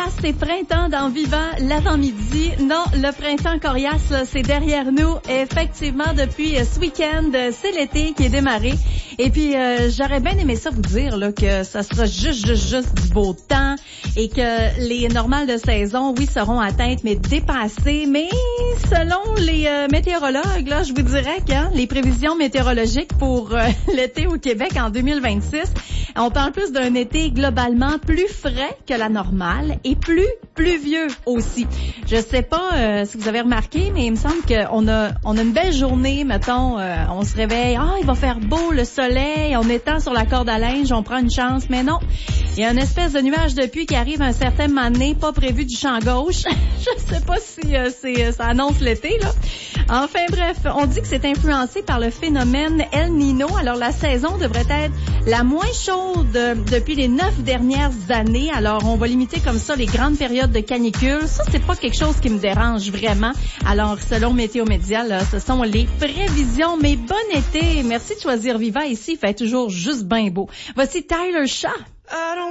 c'est printemps dans Vivant l'avant-midi. Non, le printemps coriace, là, c'est derrière nous. Effectivement, depuis ce week-end, c'est l'été qui est démarré. Et puis, j'aurais bien aimé ça vous dire là que ça sera juste du beau temps et que les normales de saison, oui, seront atteintes, mais dépassées. Mais selon les météorologues, là, je vous dirais que les prévisions météorologiques pour l'été au Québec en 2026, on parle plus d'un été globalement plus frais que la normale et plus pluvieux aussi. Je sais pas si vous avez remarqué, mais il me semble qu'on a une belle journée, mettons, on se réveille, il va faire beau, le soleil, on étend sur la corde à linge, on prend une chance, mais non. Il y a une espèce de nuage de pluie qui arrive à un certain moment donné, pas prévu du champ gauche. Je sais pas si ça annonce l'été, là. Enfin bref, on dit que c'est influencé par le phénomène El Niño. Alors la saison devrait être la moins chaude depuis les 9 dernières années. Alors on va limiter comme ça les grandes périodes de canicule. Ça, c'est pas quelque chose qui me dérange vraiment. Alors selon Météo Média, là, ce sont les prévisions. Mais bon été. Merci de choisir Vivant ici. Il fait toujours juste bien beau. Voici Tyler Shaw.